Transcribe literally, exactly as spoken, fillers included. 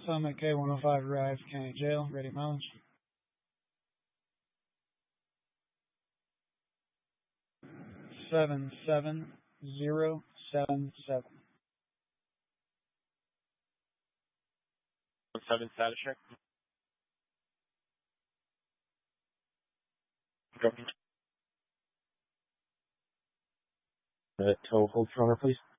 Summit K one oh five arrives, County Jail, ready mileage. Seven seven zero seven seven. Seven status check. Go. Uh, tow hold for honor, please.